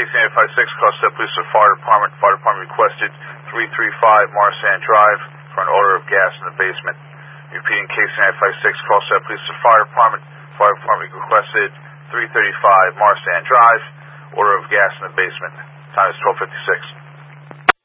KC-956, Carlsbad Police or Fire Department. Fire Department requested 335 Marsan Drive for an odor of gas in the basement. Repeating, KC-956, Carlsbad Police or Fire Department. Fire Department requested 335 Marsan Drive, odor of gas in the basement. Time is 12:56.